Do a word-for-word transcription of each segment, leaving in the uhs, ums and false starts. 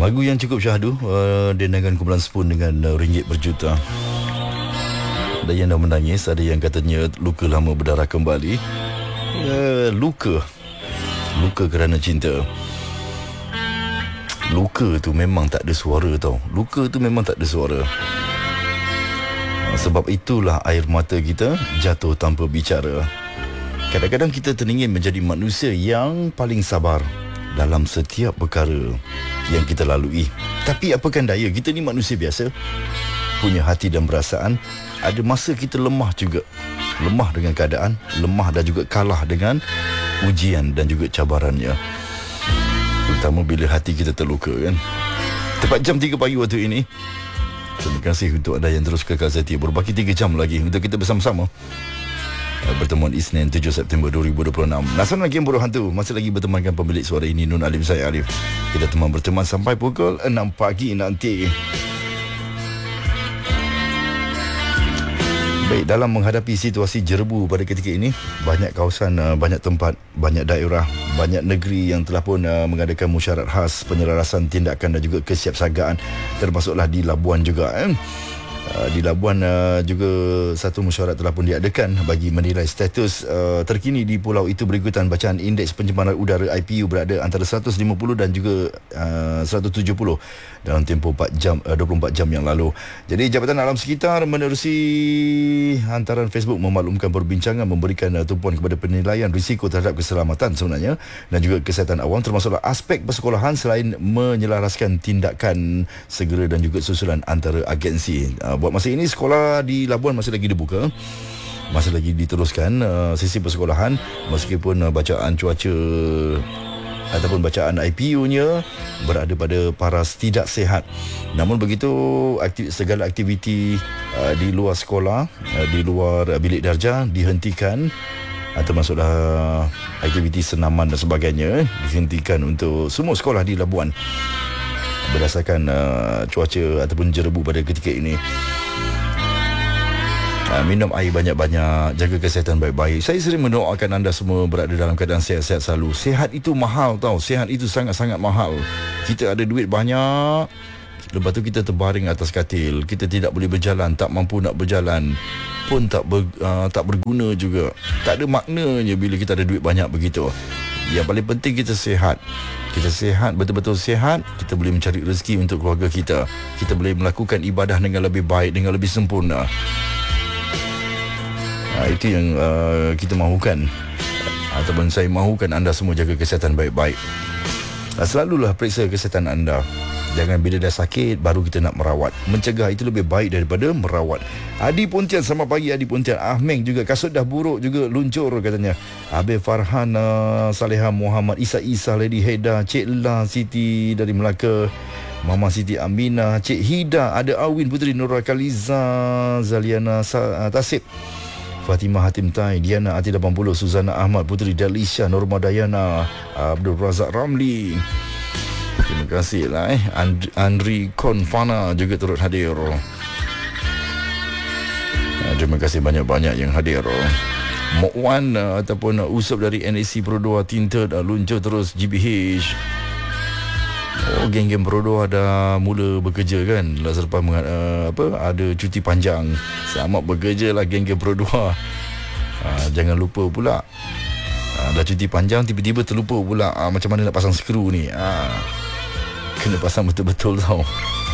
Lagu yang cukup syahdu, uh, dendangan kumpulan Spoon dengan uh, ringgit berjuta. Ada yang dah menangis, ada yang katanya luka lama berdarah kembali. uh, Luka Luka kerana cinta. Luka tu memang tak ada suara tau. Luka tu memang tak ada suara. Sebab itulah air mata kita jatuh tanpa bicara. Kadang-kadang kita teringin menjadi manusia yang paling sabar dalam setiap perkara yang kita lalui. Tapi apakan daya, kita ni manusia biasa, punya hati dan perasaan. Ada masa kita lemah juga. Lemah dengan keadaan, lemah dan juga kalah dengan ujian dan juga cabarannya. Terutama bila hati kita terluka kan. Tepat jam tiga pagi waktu ini. Terima kasih untuk anda yang terus kekal setia. Berbaki tiga jam lagi untuk kita bersama-sama. Pertemuan Isnin tujuh September dua ribu dua puluh enam. Nasan lagi yang bodoh hantu. Masih lagi bertemankan pemilik suara ini, Nun Alim, saya Arif. Kita teman berteman sampai pukul enam pagi nanti. Baik, dalam menghadapi situasi jerebu pada ketika ini, banyak kawasan, banyak tempat, banyak daerah, banyak negeri yang telah pun mengadakan musyarat khas penyelarasan tindakan dan juga kesiapsiagaan, termasuklah di Labuan juga eh. Di Labuan uh, juga satu mesyuarat telah pun diadakan bagi menilai status uh, terkini di pulau itu berikutan bacaan indeks pencemaran udara I P U berada antara seratus lima puluh dan juga uh, seratus tujuh puluh dalam tempoh empat jam, uh, dua puluh empat jam yang lalu. Jadi Jabatan Alam Sekitar menerusi hantaran Facebook memaklumkan perbincangan memberikan uh, tumpuan kepada penilaian risiko terhadap keselamatan sebenarnya dan juga kesihatan awam, termasuklah aspek persekolahan selain menyelaraskan tindakan segera dan juga susulan antara agensi. Uh, Buat masa ini sekolah di Labuan masih lagi dibuka, masih lagi diteruskan uh, sisi persekolahan, meskipun uh, bacaan cuaca ataupun bacaan I P U-nya berada pada paras tidak sihat. Namun begitu, aktiv, segala aktiviti uh, di luar sekolah, uh, di luar uh, bilik darjah dihentikan, uh, termasuklah aktiviti senaman dan sebagainya dihentikan untuk semua sekolah di Labuan berdasarkan uh, cuaca ataupun jerebu pada ketika ini. uh, Minum air banyak-banyak, jaga kesihatan baik-baik. Saya sering mendoakan anda semua berada dalam keadaan sihat-sihat selalu. Sihat itu mahal tau. Sihat itu sangat-sangat mahal. Kita ada duit banyak, lepas tu kita terbaring atas katil, kita tidak boleh berjalan, tak mampu nak berjalan pun tak ber, uh, tak berguna juga. Tak ada maknanya bila kita ada duit banyak begitu. Yang paling penting kita sihat. Kita sihat, betul-betul sihat, kita boleh mencari rezeki untuk keluarga kita. Kita boleh melakukan ibadah dengan lebih baik, dengan lebih sempurna. Ha, itu yang uh, kita mahukan. Ataupun saya mahukan anda semua jaga kesihatan baik-baik. Ha, selalulah periksa kesihatan anda. Jangan bila dah sakit baru kita nak merawat. Mencegah itu lebih baik daripada merawat. Adi Pontian, selamat pagi Adi Pontian. Ahmeng juga, kasut dah buruk juga luncur katanya. Abe Farhana, Salehah Muhammad, Isa Isa, Lady Heda, Cik La Siti dari Melaka, Mama Siti Aminah, Cik Hida, ada Awin Puteri, Nurul Kaliza, Zaliana Tasib, Fatimah Hatim Tai, Diana Ati lapan puluh, Suzana Ahmad Puteri, Dalisha, Norma Dayana, Abdul Razak Ramli. Terima kasih lah eh. And- Andri Konfana juga turut hadir. Terima kasih banyak-banyak yang hadir. Mok Wan uh, ataupun uh, Usop dari N A C Pro dua Tinted uh, luncur terus G B H. Oh, geng-geng Pro dua dah mula bekerja kan. Selepas uh, apa ada cuti panjang. Selamat bekerja lah geng-geng Pro dua. uh, Jangan lupa pula, uh, dah cuti panjang tiba-tiba terlupa pula uh, macam mana nak pasang skru ni. uh, Kena pasang betul-betul tau.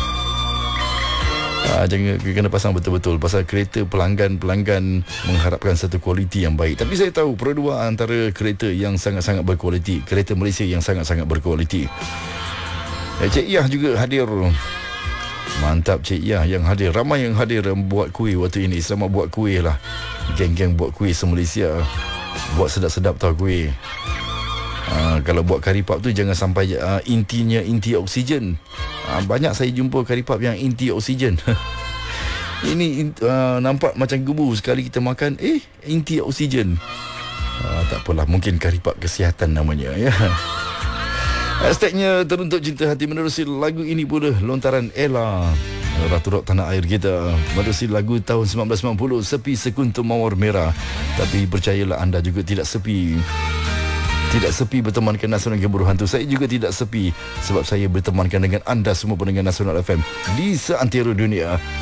Ha, jangan kena pasang betul-betul. Pasal kereta pelanggan-pelanggan mengharapkan satu kualiti yang baik. Tapi saya tahu Pro dua antara kereta yang sangat-sangat berkualiti, kereta Malaysia yang sangat-sangat berkualiti. eh, Cik Yah juga hadir. Mantap Cik Yah yang hadir. Ramai yang hadir buat kuih waktu ini. Selamat buat kuih lah. Geng-geng buat kuih se-Malaysia. Buat sedap-sedap tau kuih. Uh, kalau buat kari pap tu jangan sampai uh, intinya inti oksigen. uh, Banyak saya jumpa kari pap yang inti oksigen. Ini uh, nampak macam gebu, sekali kita makan eh inti oksigen. uh, Tak apalah, mungkin kari pap kesihatan namanya ya. Hashtagnya Teruntuk Cinta Hati menerusi lagu ini pula, lontaran Ella, Ratu Rock tanah air kita, menerusi lagu tahun sembilan belas sembilan puluh, Sepi Sekuntum Mawar Merah. Tapi percayalah anda juga tidak sepi. Tidak sepi bertemankan Nasional Gemburu Hantu. Saya juga tidak sepi sebab saya bertemankan dengan anda semua pendengar Nasional F M di seantero dunia.